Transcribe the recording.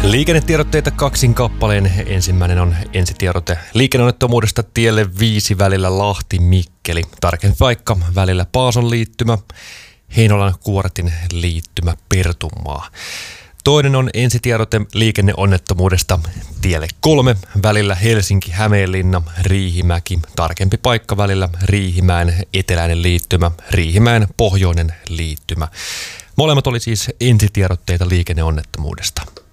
Liikennetiedotteita kaksin kappaleen. Ensimmäinen on ensitiedote liikenneonnettomuudesta tielle 5 välillä Lahti-Mikkeli. Tarkempi paikka välillä Paason liittymä, Heinolan Kuortin liittymä Pertunmaa. Toinen on ensitiedote liikenneonnettomuudesta tielle 3 välillä Helsinki-Hämeenlinna, Riihimäki. Tarkempi paikka välillä Riihimäen eteläinen liittymä, Riihimäen pohjoinen liittymä. Molemmat oli siis ensitiedotteita liikenneonnettomuudesta.